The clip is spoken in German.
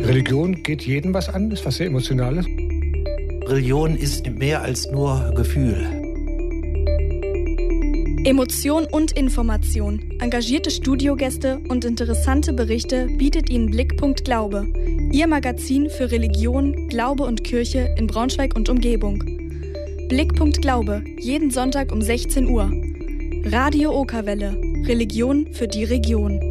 Religion geht jedem was an, ist was sehr Emotionales. Religion ist mehr als nur Gefühl. Emotion und Information, engagierte Studiogäste und interessante Berichte bietet Ihnen Blickpunkt Glaube, Ihr Magazin für Religion, Glaube und Kirche in Braunschweig und Umgebung. Blickpunkt Glaube, jeden Sonntag um 16 Uhr. Radio Okerwelle, Religion für die Region.